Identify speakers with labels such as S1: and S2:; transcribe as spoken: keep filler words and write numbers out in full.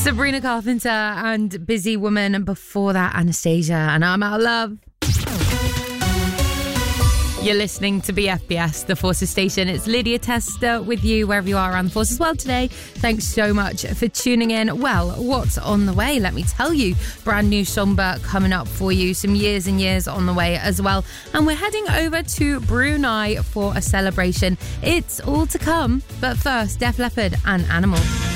S1: Sabrina Carpenter and Busy Woman, and before that Anastasia and I'm Out of Love. You're listening to B F B S, the Forces Station. It's Lydia Tester with you wherever you are around the Forces world today. Thanks so much for tuning in. Well, what's on the way? Let me tell you. Brand new Somber coming up for you. Some years and years on the way as well. And we're heading over to Brunei for a celebration. It's all to come. But first, Def Leppard and Animal.